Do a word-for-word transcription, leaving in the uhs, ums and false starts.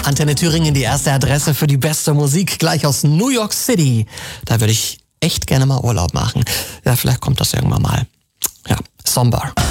Antenne Thüringen, die erste Adresse für die beste Musik, gleich aus New York City. Da würde ich echt gerne mal Urlaub machen. Ja, vielleicht kommt das irgendwann mal. Ja, Somber.